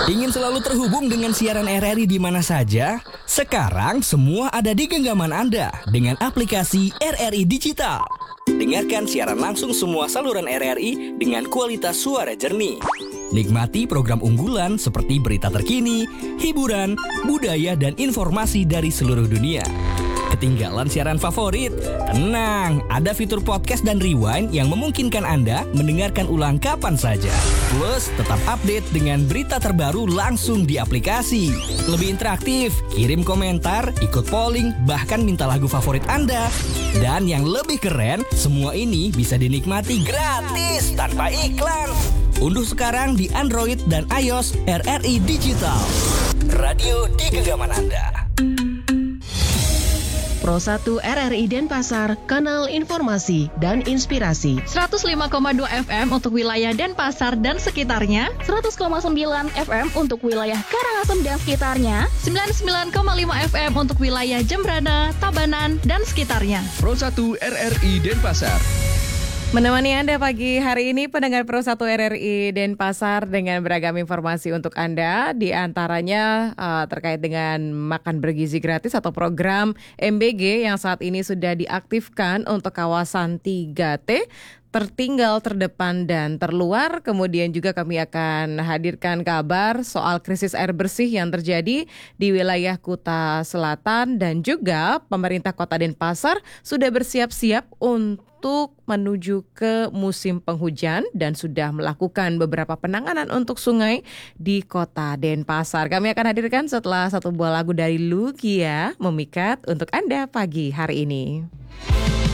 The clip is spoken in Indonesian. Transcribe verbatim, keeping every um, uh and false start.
Ingin selalu terhubung dengan siaran R R I di mana saja? Sekarang semua ada di genggaman Anda dengan aplikasi R R I Digital. Dengarkan siaran langsung semua saluran R R I dengan kualitas suara jernih. Nikmati program unggulan seperti berita terkini, hiburan, budaya, dan informasi dari seluruh dunia. Ketinggalan siaran favorit? Tenang, ada fitur podcast dan rewind yang memungkinkan Anda mendengarkan ulang kapan saja. Plus, tetap update dengan berita terbaru langsung di aplikasi. Lebih interaktif, kirim komentar, ikut polling, bahkan minta lagu favorit Anda. Dan yang lebih keren, semua ini bisa dinikmati gratis tanpa iklan. Unduh sekarang di Android dan iOS R R I Digital. Radio di genggaman Anda. Pro satu R R I Denpasar, kanal informasi dan inspirasi. seratus lima koma dua F M untuk wilayah Denpasar dan sekitarnya. seratus koma sembilan F M untuk wilayah Karangasem dan sekitarnya. sembilan puluh sembilan koma lima F M untuk wilayah Jembrana, Tabanan, dan sekitarnya. Pro satu R R I Denpasar. Menemani Anda pagi hari ini pendengar Pro satu R R I Denpasar dengan beragam informasi untuk Anda, di antaranya uh, terkait dengan makan bergizi gratis atau program M B G yang saat ini sudah diaktifkan untuk kawasan tiga T. Tertinggal, terdepan, dan terluar. Kemudian juga kami akan hadirkan kabar soal krisis air bersih yang terjadi di wilayah Kuta Selatan. Dan juga pemerintah Kota Denpasar sudah bersiap-siap untuk menuju ke musim penghujan dan sudah melakukan beberapa penanganan untuk sungai di Kota Denpasar. Kami akan hadirkan setelah satu buah lagu dari Lugia Memikat untuk Anda pagi hari ini.